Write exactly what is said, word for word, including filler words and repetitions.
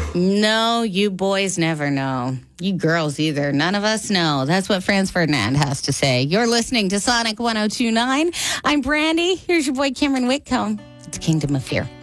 No, you boys never know. You girls either. None of us know. That's what Franz Ferdinand has to say. You're listening to Sonic one oh two point nine. I'm Brandy. Here's your boy Cameron Whitcomb. It's Kingdom of Fear.